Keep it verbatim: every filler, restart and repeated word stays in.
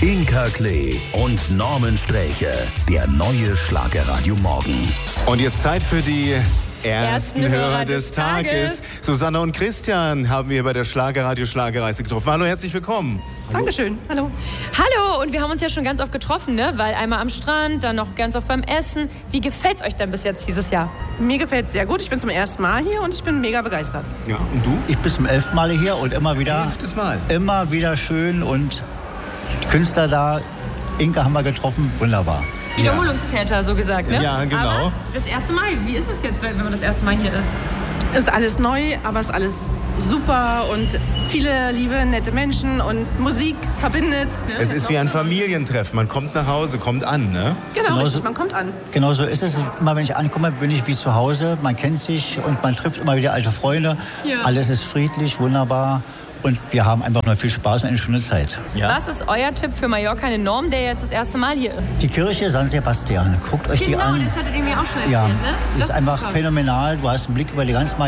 Inka Klee und Norman Sträche. Der neue Schlagerradio Morgen. Und jetzt Zeit für die ersten, Ersten Hörer, Hörer des des Tages. Tages. Susanne und Christian haben wir bei der Schlagerradio Schlagerreise getroffen. Hallo, herzlich willkommen. Dankeschön, hallo. Hallo, und wir haben uns ja schon ganz oft getroffen, ne? Weil einmal am Strand, dann noch ganz oft beim Essen. Wie gefällt's euch denn bis jetzt dieses Jahr? Mir gefällt es sehr gut. Ich bin zum ersten Mal hier und ich bin mega begeistert. Ja, und du? Ich bin zum elften Mal hier und immer wieder, Elftes Mal. immer wieder schön und Künstler da. Inka haben wir getroffen, wunderbar. Wiederholungstäter, so gesagt, ne? Ja, genau. Aber das erste Mal, wie ist es jetzt, wenn man das erste Mal hier ist? Ist alles neu, aber ist alles super und viele liebe, nette Menschen und Musik verbindet. Es ist wie ein Familientreffen. Man kommt nach Hause, kommt an, ne? Genau, Genauso- richtig, man kommt an. Genau so ist es. Immer wenn ich ankomme, bin ich wie zu Hause. Man kennt sich und man trifft immer wieder alte Freunde. Ja. Alles ist friedlich, wunderbar. Und wir haben einfach nur viel Spaß und eine schöne Zeit. Was ist euer Tipp für Mallorca, eine Norm, der jetzt das erste Mal hier ist? Die Kirche San Sebastian, guckt euch die an. das hattet ihr mir auch schon erzählt, Ja, ne? ist einfach phänomenal. Du hast einen Blick über die ganze